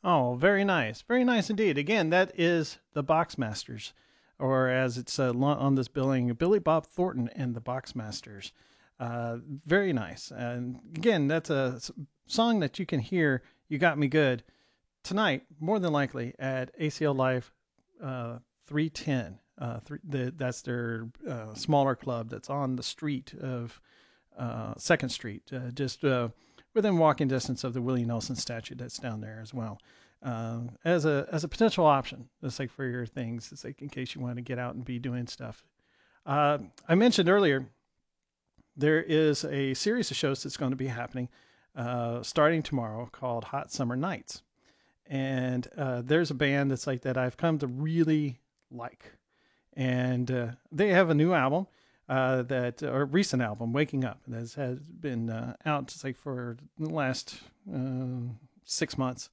Oh, very nice indeed. Again, that is the Boxmasters, or as it's on this billing, Billy Bob Thornton and the Boxmasters. Very nice. And again, that's a song that you can hear. You got me good tonight, more than likely at ACL Live 310. That's their smaller club that's on the street of Second Street, just within walking distance of the Willie Nelson statue that's down there as well. As a potential option, it's like for your things, it's like in case you want to get out and be doing stuff. I mentioned earlier there is a series of shows that's going to be happening starting tomorrow called Hot Summer Nights. And there's a band that's like that I've come to really like. And they have a new album, or a recent album, Waking Up, that has been out like for the last 6 months.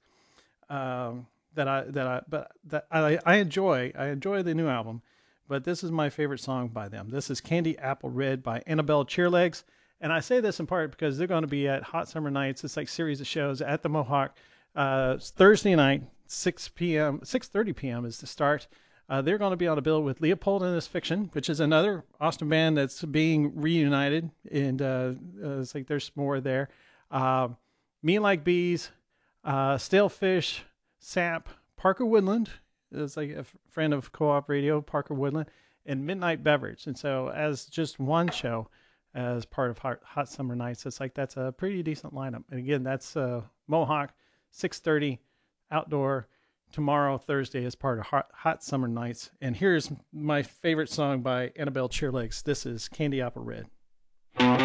I enjoy the new album, but this is my favorite song by them. This is Candy Apple Red by Annabelle Cheerlegs. And I say this in part because they're going to be at Hot Summer Nights. It's like series of shows at the Mohawk. Thursday night, 6:30 p.m. is the start. They're going to be on a bill with Leopold and His Fiction, which is another Austin band that's being reunited. And it's like there's more there. Me Like Bees, Stale Fish, Sap, Parker Woodland is like a friend of Co-op Radio, Parker Woodland, and Midnight Beverage. And so as just one show as part of Hot Summer Nights, it's like that's a pretty decent lineup. And again, that's Mohawk, 6:30 outdoor tomorrow, Thursday, as part of Hot Summer Nights. And here's my favorite song by Annabelle Cheerlegs. This is Candy Apple Red.